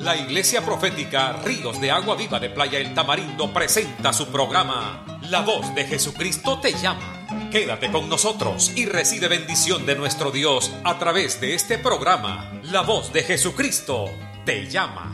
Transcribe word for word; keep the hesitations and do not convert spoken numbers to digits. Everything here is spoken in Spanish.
La Iglesia Profética Ríos de Agua Viva de Playa El Tamarindo presenta su programa La Voz de Jesucristo te llama. Quédate con nosotros y recibe bendición de nuestro Dios a través de este programa. La Voz de Jesucristo te llama.